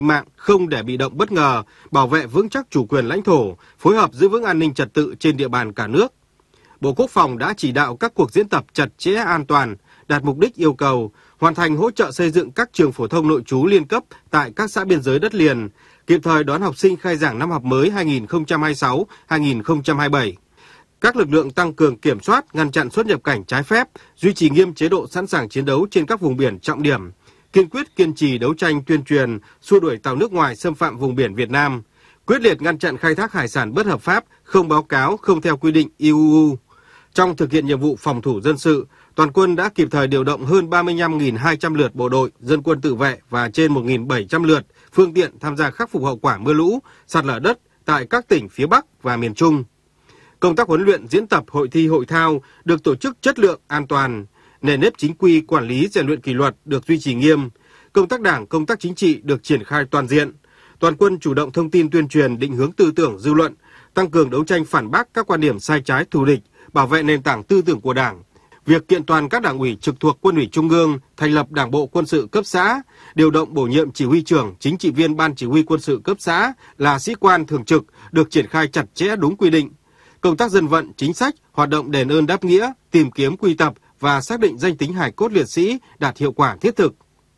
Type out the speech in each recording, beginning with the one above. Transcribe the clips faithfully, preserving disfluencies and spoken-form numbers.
mạng không để bị động bất ngờ, bảo vệ vững chắc chủ quyền lãnh thổ, phối hợp giữ vững an ninh trật tự trên địa bàn cả nước. Bộ Quốc phòng đã chỉ đạo các cuộc diễn tập chặt chẽ an toàn, đạt mục đích yêu cầu, hoàn thành hỗ trợ xây dựng các trường phổ thông nội trú liên cấp tại các xã biên giới đất liền, kịp thời đón học sinh khai giảng năm học mới hai nghìn không trăm hai mươi sáu hai nghìn không trăm hai mươi bảy. Các lực lượng tăng cường kiểm soát, ngăn chặn xuất nhập cảnh trái phép, duy trì nghiêm chế độ sẵn sàng chiến đấu trên các vùng biển trọng điểm, kiên quyết kiên trì đấu tranh tuyên truyền, xua đuổi tàu nước ngoài xâm phạm vùng biển Việt Nam, quyết liệt ngăn chặn khai thác hải sản bất hợp pháp, không báo cáo, không theo quy định i u u. Trong thực hiện nhiệm vụ phòng thủ dân sự, toàn quân đã kịp thời điều động hơn ba mươi lăm nghìn hai trăm lượt bộ đội, dân quân tự vệ và trên một nghìn bảy trăm lượt phương tiện tham gia khắc phục hậu quả mưa lũ, sạt lở đất tại các tỉnh phía Bắc và miền Trung. Công tác huấn luyện, diễn tập, hội thi, hội thao được tổ chức chất lượng, an toàn, nền nếp chính quy, quản lý, rèn luyện kỷ luật được duy trì nghiêm. Công tác đảng, công tác chính trị được triển khai toàn diện. Toàn quân chủ động thông tin tuyên truyền, định hướng tư tưởng dư luận, tăng cường đấu tranh phản bác các quan điểm sai trái thù địch, bảo vệ nền tảng tư tưởng của Đảng. Việc kiện toàn các đảng ủy trực thuộc Quân ủy Trung ương, thành lập Đảng bộ quân sự cấp xã, điều động bổ nhiệm chỉ huy trưởng, chính trị viên ban chỉ huy quân sự cấp xã là sĩ quan thường trực được triển khai chặt chẽ đúng quy định. Công tác dân vận, chính sách, hoạt động đền ơn đáp nghĩa, tìm kiếm quy tập và xác định danh tính hài cốt liệt sĩ đạt hiệu quả thiết thực.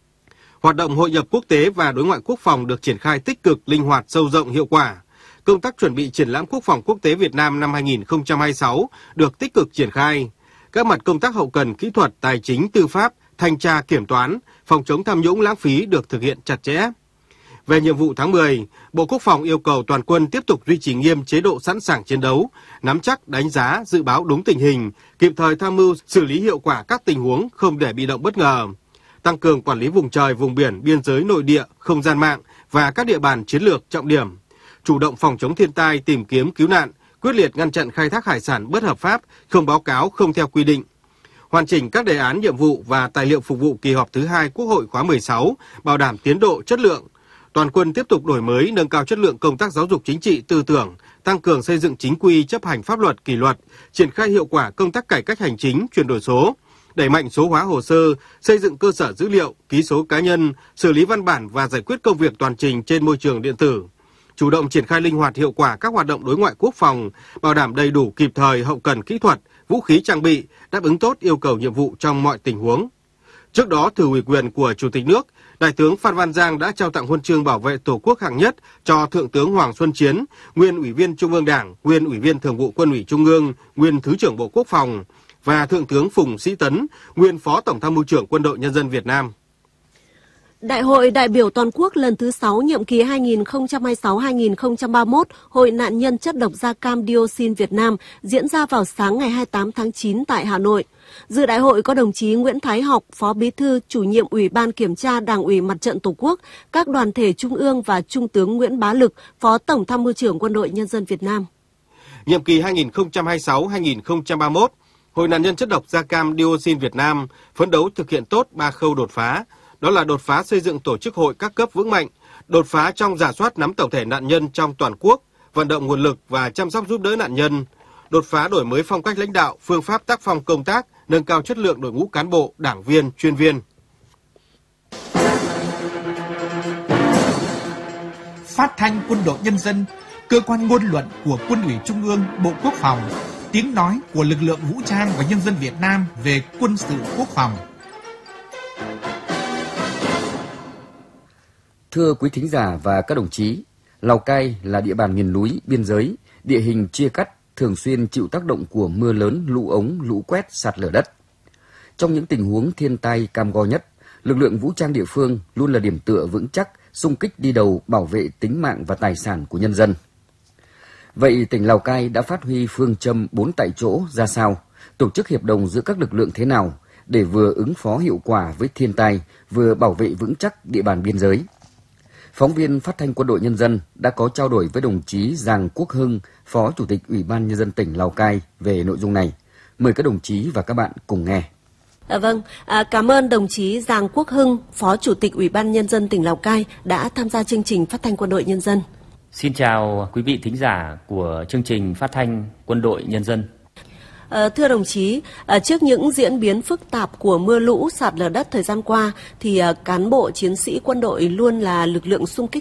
Hoạt động hội nhập quốc tế và đối ngoại quốc phòng được triển khai tích cực, linh hoạt, sâu rộng, hiệu quả. Công tác chuẩn bị triển lãm quốc phòng quốc tế Việt Nam năm hai nghìn không trăm hai mươi sáu được tích cực triển khai. Các mặt công tác hậu cần, kỹ thuật, tài chính, tư pháp, thanh tra, kiểm toán, phòng chống tham nhũng lãng phí được thực hiện chặt chẽ. Về nhiệm vụ tháng mười, Bộ Quốc phòng yêu cầu toàn quân tiếp tục duy trì nghiêm chế độ sẵn sàng chiến đấu, nắm chắc, đánh giá, dự báo đúng tình hình, kịp thời tham mưu xử lý hiệu quả các tình huống không để bị động bất ngờ, tăng cường quản lý vùng trời, vùng biển, biên giới nội địa, không gian mạng và các địa bàn chiến lược trọng điểm, chủ động phòng chống thiên tai, tìm kiếm cứu nạn, quyết liệt ngăn chặn khai thác hải sản bất hợp pháp, không báo cáo, không theo quy định. Hoàn chỉnh các đề án nhiệm vụ và tài liệu phục vụ kỳ họp thứ hai Quốc hội khóa mười sáu, bảo đảm tiến độ, chất lượng. Toàn quân tiếp tục đổi mới, nâng cao chất lượng công tác giáo dục chính trị, tư tưởng, tăng cường xây dựng chính quy, chấp hành pháp luật, kỷ luật, triển khai hiệu quả công tác cải cách hành chính, chuyển đổi số, đẩy mạnh số hóa hồ sơ, xây dựng cơ sở dữ liệu, ký số cá nhân, xử lý văn bản và giải quyết công việc toàn trình trên môi trường điện tử. Chủ động triển khai linh hoạt hiệu quả các hoạt động đối ngoại quốc phòng, bảo đảm đầy đủ kịp thời hậu cần kỹ thuật, vũ khí trang bị, đáp ứng tốt yêu cầu nhiệm vụ trong mọi tình huống. Trước đó, thừa ủy quyền của Chủ tịch nước, Đại tướng Phan Văn Giang đã trao tặng huân chương bảo vệ Tổ quốc hạng nhất cho Thượng tướng Hoàng Xuân Chiến, nguyên Ủy viên Trung ương Đảng, nguyên Ủy viên Thường vụ Quân ủy Trung ương, nguyên Thứ trưởng Bộ Quốc phòng, và Thượng tướng Phùng Sĩ Tấn, nguyên Phó Tổng tham mưu trưởng Quân đội Nhân dân Việt Nam. Đại hội đại biểu toàn quốc lần thứ sáu nhiệm kỳ hai nghìn không trăm hai mươi sáu đến hai nghìn không trăm ba mươi mốt Hội nạn nhân chất độc da cam dioxin Việt Nam diễn ra vào sáng ngày hai mươi tám tháng chín tại Hà Nội. Dự đại hội có đồng chí Nguyễn Thái Học, Phó Bí thư, Chủ nhiệm Ủy ban Kiểm tra Đảng ủy Mặt trận Tổ quốc, các đoàn thể Trung ương và Trung tướng Nguyễn Bá Lực, Phó Tổng tham mưu trưởng Quân đội Nhân dân Việt Nam. Nhiệm kỳ hai nghìn không trăm hai mươi sáu đến hai nghìn không trăm ba mươi mốt, Hội nạn nhân chất độc da cam dioxin Việt Nam phấn đấu thực hiện tốt ba khâu đột phá. Đó là đột phá xây dựng tổ chức hội các cấp vững mạnh, đột phá trong rà soát nắm tổng thể nạn nhân trong toàn quốc, vận động nguồn lực và chăm sóc giúp đỡ nạn nhân, đột phá đổi mới phong cách lãnh đạo, phương pháp tác phong công tác, nâng cao chất lượng đội ngũ cán bộ, đảng viên, chuyên viên. Phát thanh Quân đội Nhân dân, cơ quan ngôn luận của Quân ủy Trung ương, Bộ Quốc phòng, tiếng nói của lực lượng vũ trang và nhân dân Việt Nam về quân sự quốc phòng. Thưa quý thính giả và các đồng chí, Lào Cai là địa bàn miền núi, biên giới, địa hình chia cắt, thường xuyên chịu tác động của mưa lớn, lũ ống, lũ quét, sạt lở đất. Trong những tình huống thiên tai cam go nhất, lực lượng vũ trang địa phương luôn là điểm tựa vững chắc, xung kích đi đầu bảo vệ tính mạng và tài sản của nhân dân. Vậy tỉnh Lào Cai đã phát huy phương châm bốn tại chỗ ra sao, tổ chức hiệp đồng giữa các lực lượng thế nào để vừa ứng phó hiệu quả với thiên tai, vừa bảo vệ vững chắc địa bàn biên giới? Phóng viên Phát thanh Quân đội Nhân dân đã có trao đổi với đồng chí Giàng Quốc Hưng, Phó Chủ tịch Ủy ban Nhân dân tỉnh Lào Cai về nội dung này. Mời các đồng chí và các bạn cùng nghe. À, vâng, à, cảm ơn đồng chí Giàng Quốc Hưng, Phó Chủ tịch Ủy ban Nhân dân tỉnh Lào Cai đã tham gia chương trình Phát thanh Quân đội Nhân dân. Xin chào quý vị thính giả của chương trình Phát thanh Quân đội Nhân dân. À, thưa đồng chí, à, trước những diễn biến phức tạp của mưa lũ, sạt lở đất thời gian qua, thì à, cán bộ chiến sĩ quân đội luôn là lực lượng xung kích